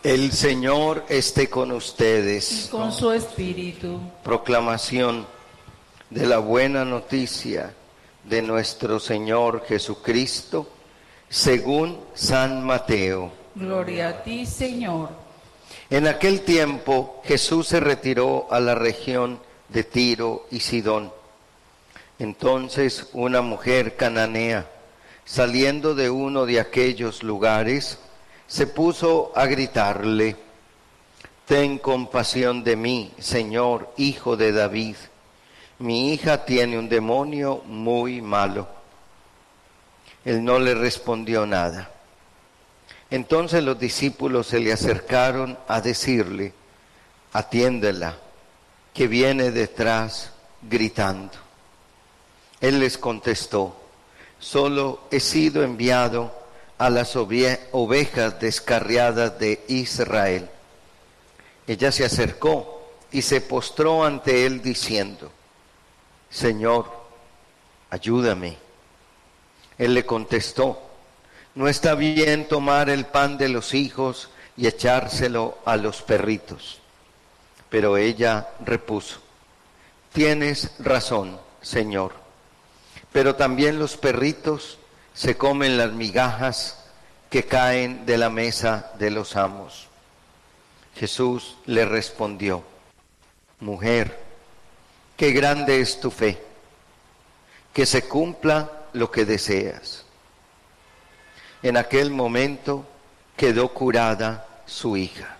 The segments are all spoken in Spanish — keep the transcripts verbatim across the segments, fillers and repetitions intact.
El Señor esté con ustedes. Y con su espíritu. Proclamación de la buena noticia de nuestro Señor Jesucristo, según San Mateo. Gloria a ti, Señor. En aquel tiempo Jesús se retiró a la región de Tiro y Sidón. Entonces una mujer cananea, saliendo de uno de aquellos lugares, se puso a gritarle: «Ten compasión de mí, Señor, Hijo de David. Mi hija tiene un demonio muy malo». Él no le respondió nada. Entonces los discípulos se le acercaron a decirle: «Atiéndela, que viene detrás gritando». Él les contestó: «Solo he sido enviado a las ovejas descarriadas de Israel». Ella se acercó y se postró ante él diciendo: «Señor, ayúdame». Él le contestó: «No está bien tomar el pan de los hijos y echárselo a los perritos». Pero ella repuso: «Tienes razón, Señor, pero también los perritos se comen las migajas que caen de la mesa de los amos». Jesús le respondió: «Mujer, qué grande es tu fe, que se cumpla lo que deseas». En aquel momento quedó curada su hija.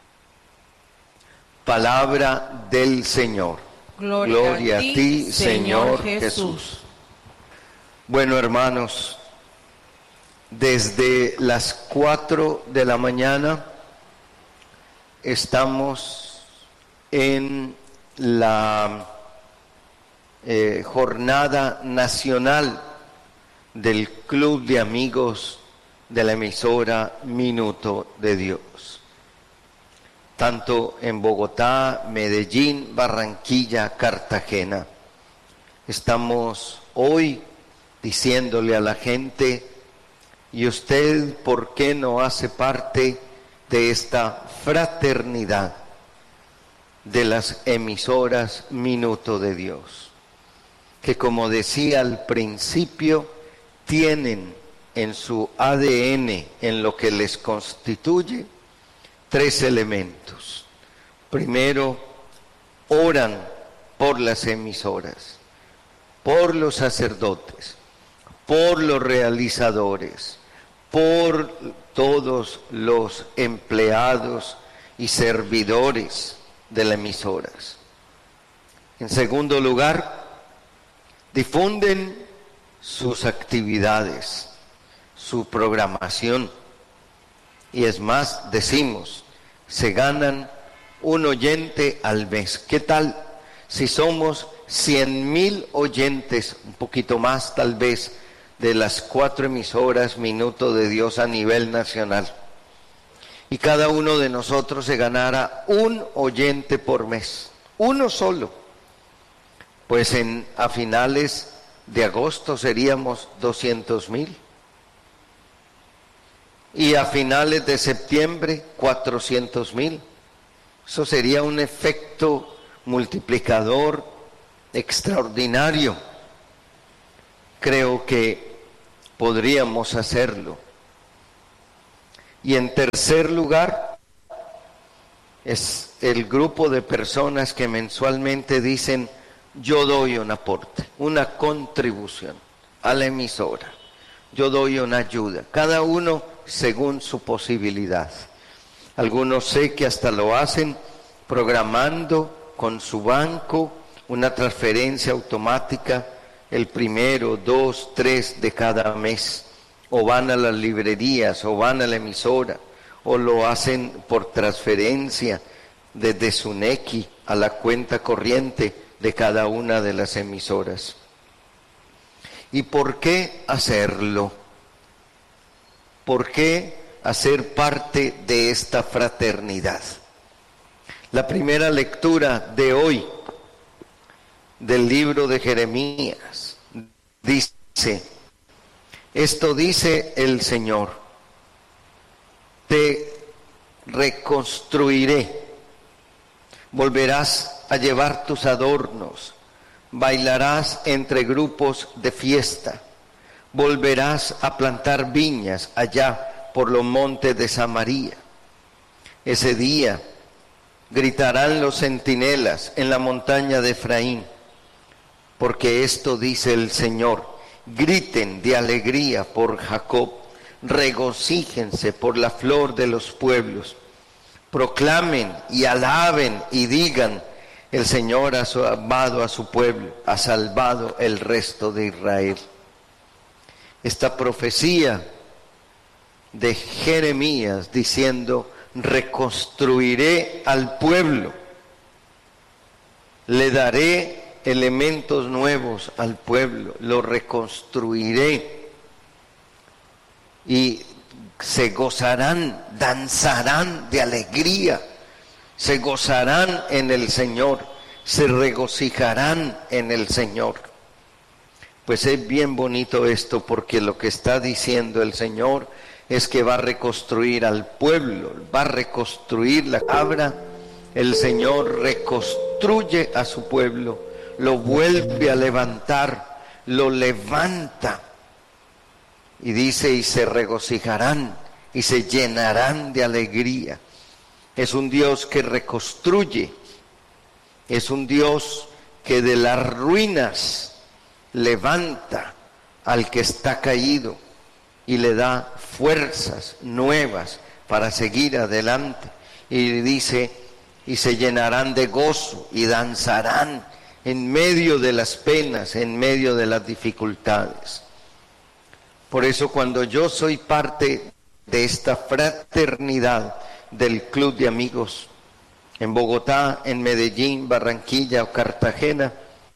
Palabra del Señor. Gloria, Gloria a ti, ti Señor, Señor Jesús. Jesús. Bueno, hermanos, desde las cuatro de la mañana estamos en la eh, jornada nacional del Club de Amigos de la emisora Minuto de Dios. Tanto en Bogotá, Medellín, Barranquilla, Cartagena. Estamos hoy diciéndole a la gente: ¿y usted por qué no hace parte de esta fraternidad de las emisoras Minuto de Dios? Que, como decía al principio, tienen en su A D N, en lo que les constituye, tres elementos. Primero, oran por las emisoras, por los sacerdotes, por los realizadores, por todos los empleados y servidores de las emisoras. En segundo lugar, difunden sus actividades, su programación, y es más, decimos, se ganan un oyente al mes. ¿Qué tal si somos cien mil oyentes, un poquito más tal vez, de las cuatro emisoras Minuto de Dios a nivel nacional, y cada uno de nosotros se ganara un oyente por mes, uno solo? Pues en, a finales de agosto seríamos doscientos mil, y a finales de septiembre cuatrocientos mil. Eso sería un efecto multiplicador extraordinario. Creo que podríamos hacerlo. Y en tercer lugar, es el grupo de personas que mensualmente dicen: yo doy un aporte, una contribución a la emisora, yo doy una ayuda, cada uno según su posibilidad. Algunos sé que hasta lo hacen programando con su banco una transferencia automática el primero, dos, tres de cada mes, o van a las librerías, o van a la emisora, o lo hacen por transferencia desde su Nequi a la cuenta corriente de cada una de las emisoras. ¿Y por qué hacerlo? ¿Por qué hacer parte de esta fraternidad? La primera lectura de hoy del libro de Jeremías dice: esto dice el Señor, te reconstruiré. Volverás a llevar tus adornos, bailarás entre grupos de fiesta, volverás a plantar viñas allá por los montes de Samaria. Ese día gritarán los centinelas en la montaña de Efraín, porque esto dice el Señor: griten de alegría por Jacob, regocíjense por la flor de los pueblos, proclamen y alaben y digan: el Señor ha salvado a su pueblo, ha salvado el resto de Israel. Esta profecía de Jeremías diciendo: reconstruiré al pueblo, le daré elementos nuevos al pueblo, lo reconstruiré y se gozarán, danzarán de alegría, se gozarán en el Señor, se regocijarán en el Señor. Pues es bien bonito esto, porque lo que está diciendo el Señor es que va a reconstruir al pueblo, va a reconstruir la cabra. El Señor reconstruye a su pueblo, lo vuelve a levantar, lo levanta. Y dice: y se regocijarán y se llenarán de alegría. Es un Dios que reconstruye, es un Dios que de las ruinas levanta al que está caído y le da fuerzas nuevas para seguir adelante. Y dice: y se llenarán de gozo y danzarán en medio de las penas, en medio de las dificultades. Por eso, cuando yo soy parte de esta fraternidad del Club de Amigos en Bogotá, en Medellín, Barranquilla o Cartagena,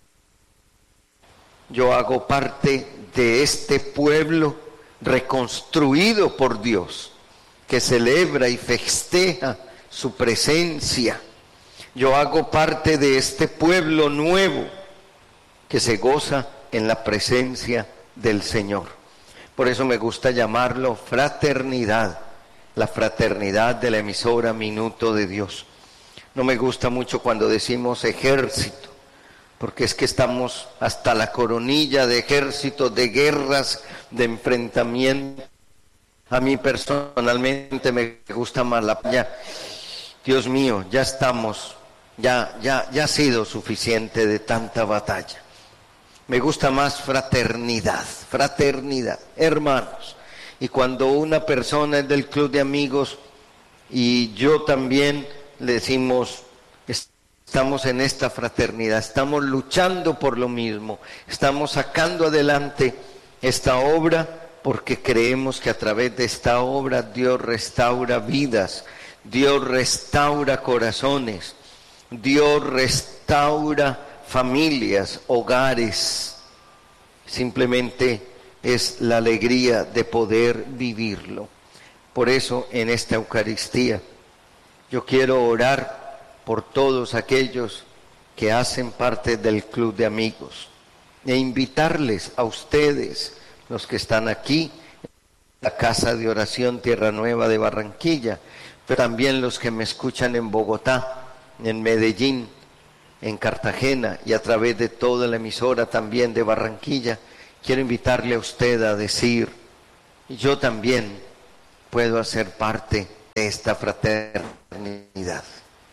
yo hago parte de este pueblo reconstruido por Dios, que celebra y festeja su presencia. Yo hago parte de este pueblo nuevo que se goza en la presencia del Señor. Por eso me gusta llamarlo fraternidad, la fraternidad de la emisora Minuto de Dios. No me gusta mucho cuando decimos ejército, porque es que estamos hasta la coronilla de ejércitos, de guerras, de enfrentamiento. A mí personalmente me gusta más la playa. Dios mío, ya estamos, ya, ya, ya ha sido suficiente de tanta batalla. Me gusta más fraternidad, fraternidad, hermanos. Y cuando una persona es del Club de Amigos y yo también, le decimos: estamos en esta fraternidad, estamos luchando por lo mismo, estamos sacando adelante esta obra porque creemos que a través de esta obra Dios restaura vidas, Dios restaura corazones, Dios restaura familias, hogares. Simplemente es la alegría de poder vivirlo. Por eso en esta Eucaristía yo quiero orar por todos aquellos que hacen parte del Club de Amigos e invitarles a ustedes, los que están aquí, en la Casa de Oración Tierra Nueva de Barranquilla, pero también los que me escuchan en Bogotá, en Medellín, en Cartagena y a través de toda la emisora también de Barranquilla. Quiero invitarle a usted a decir: yo también puedo hacer parte de esta fraternidad.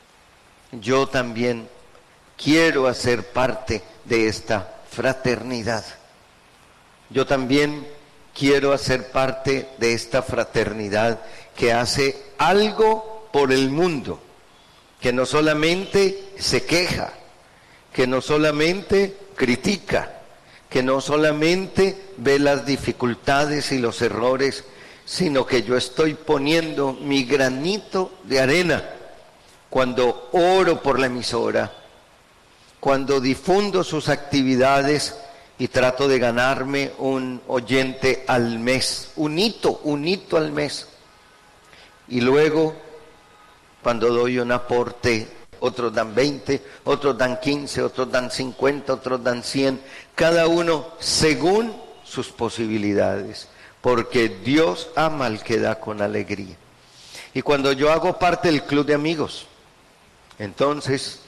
Yo también quiero hacer parte de esta fraternidad. Yo también quiero hacer parte de esta fraternidad que hace algo por el mundo, que no solamente se queja, que no solamente critica, que no solamente ve las dificultades y los errores, sino que yo estoy poniendo mi granito de arena cuando oro por la emisora, cuando difundo sus actividades y trato de ganarme un oyente al mes, un hito, un hito al mes. Y luego, cuando doy un aporte, otros dan veinte, otros dan quince, otros dan cincuenta, otros dan cien, cada uno según sus posibilidades, porque Dios ama al que da con alegría. Y cuando yo hago parte del club de amigos, entonces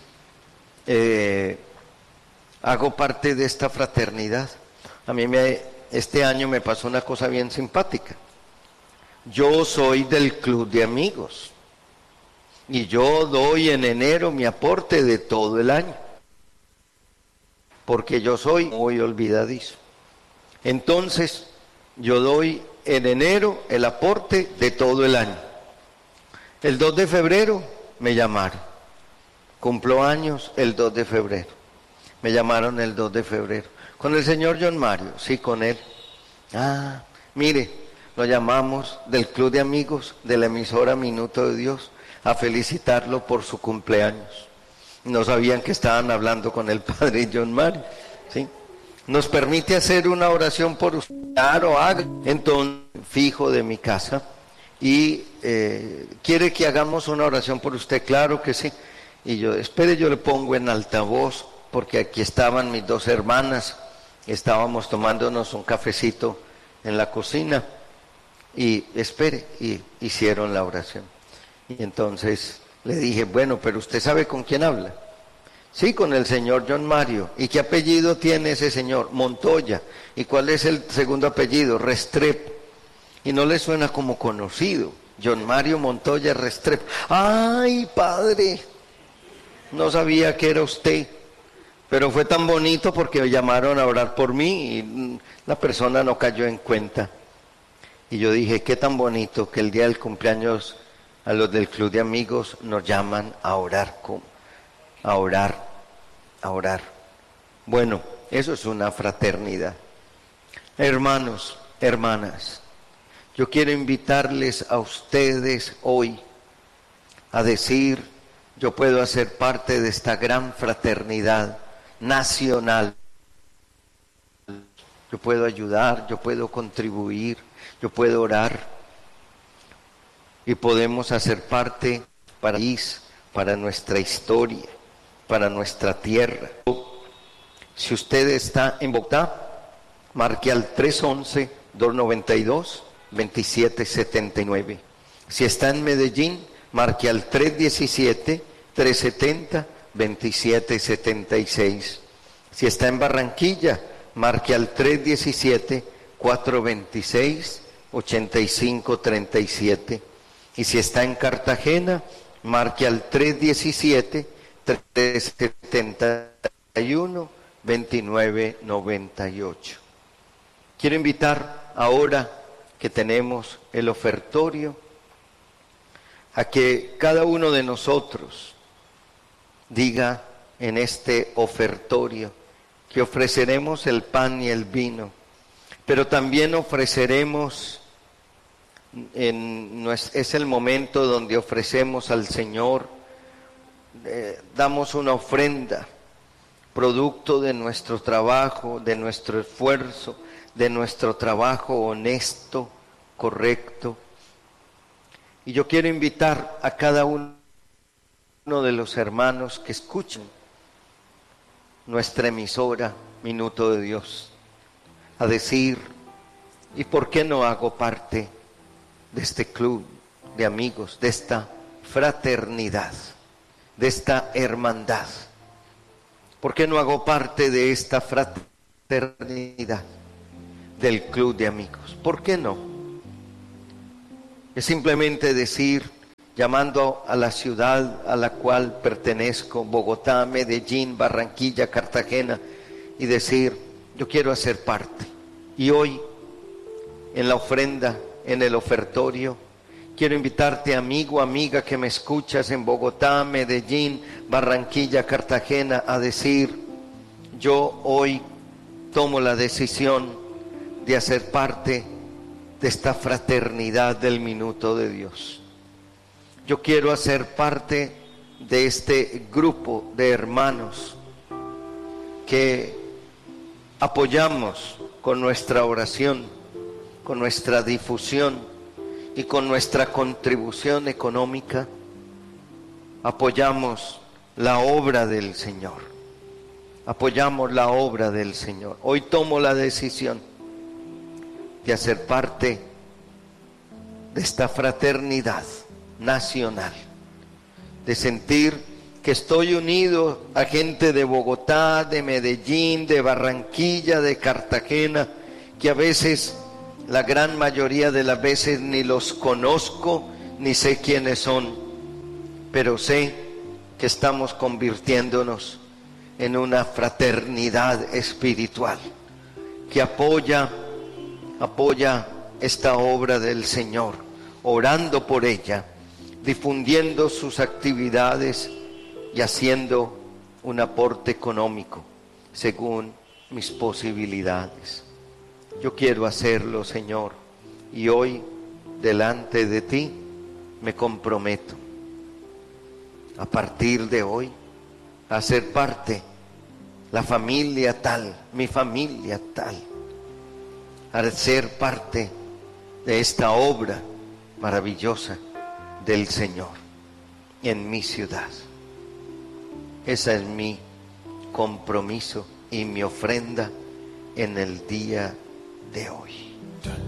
eh, hago parte de esta fraternidad. A mí me, este año me pasó una cosa bien simpática. Yo soy del club de amigos y yo doy en enero mi aporte de todo el año, porque yo soy muy olvidadizo. Entonces, yo doy en enero el aporte de todo el año. El dos de febrero me llamaron. Cumplo años el dos de febrero. Me llamaron el dos de febrero. ¿Con el señor John Mario? Sí, con él. Ah, mire, lo llamamos del Club de Amigos de la emisora Minuto de Dios a felicitarlo por su cumpleaños. No sabían que estaban hablando con el padre John Mario, ¿sí? ¿Nos permite hacer una oración por usted? Claro, haga. Entonces, fijo de mi casa y eh, quiere que hagamos una oración por usted. Claro que sí. Y yo, espere, yo le pongo en altavoz, porque aquí estaban mis dos hermanas, estábamos tomándonos un cafecito en la cocina, y espere, y hicieron la oración. Y entonces le dije, bueno, pero usted sabe con quién habla. Sí, con el señor John Mario. ¿Y qué apellido tiene ese señor? Montoya. ¿Y cuál es el segundo apellido? Restrepo. Y no le suena como conocido. John Mario Montoya Restrepo. ¡Ay, padre! No sabía que era usted. Pero fue tan bonito porque me llamaron a orar por mí y la persona no cayó en cuenta. Y yo dije, qué tan bonito que el día del cumpleaños a los del Club de Amigos nos llaman a orar, a orar, a orar. Bueno, eso es una fraternidad. Hermanos, hermanas, yo quiero invitarles a ustedes hoy a decir, yo puedo hacer parte de esta gran fraternidad nacional. Yo puedo ayudar, yo puedo contribuir, yo puedo orar y podemos hacer parte para el país, para nuestra historia, para nuestra tierra. Si usted está en Bogotá, marque al tres once, dos noventa y dos, veintisiete setenta y nueve. Si está en Medellín, marque al tres diecisiete, tres setenta, veintisiete setenta y seis. Si está en Barranquilla, marque al tres diecisiete, cuatro veintiséis, ochenta y cinco treinta y siete. Y si está en Cartagena, marque al tres diecisiete, tres setenta y uno, veintinueve noventa y ocho. Quiero invitar ahora que tenemos el ofertorio a que cada uno de nosotros diga en este ofertorio que ofreceremos el pan y el vino, pero también ofreceremos, en, es el momento donde ofrecemos al Señor, eh, damos una ofrenda, producto de nuestro trabajo, de nuestro esfuerzo, de nuestro trabajo honesto, correcto. Y yo quiero invitar a cada uno de los hermanos que escuchen nuestra emisora Minuto de Dios a decir, ¿y por qué no hago parte de este club de amigos, de esta fraternidad, de esta hermandad? ¿Por qué no hago parte de esta fraternidad del club de amigos? ¿Por qué no? Es simplemente decir, llamando a la ciudad a la cual pertenezco, Bogotá, Medellín, Barranquilla, Cartagena, y decir, yo quiero hacer parte. Y hoy, en la ofrenda, en el ofertorio, quiero invitarte, amigo, amiga que me escuchas en Bogotá, Medellín, Barranquilla, Cartagena, a decir, yo hoy tomo la decisión de hacer parte de esta fraternidad del Minuto de Dios. Yo quiero hacer parte de este grupo de hermanos que apoyamos con nuestra oración, con nuestra difusión y con nuestra contribución económica, apoyamos la obra del Señor. Apoyamos la obra del Señor. Hoy tomo la decisión de hacer parte de esta fraternidad nacional, de sentir que estoy unido a gente de Bogotá, de Medellín, de Barranquilla, de Cartagena, que a veces, la gran mayoría de las veces, ni los conozco, ni sé quiénes son, pero sé que estamos convirtiéndonos en una fraternidad espiritual que apoya, apoya esta obra del Señor, orando por ella, difundiendo sus actividades y haciendo un aporte económico según mis posibilidades. Yo quiero hacerlo, Señor, y hoy delante de ti me comprometo a partir de hoy a ser parte, la familia tal, mi familia tal, a ser parte de esta obra maravillosa del Señor en mi ciudad. Ese es mi compromiso y mi ofrenda en el día de hoy.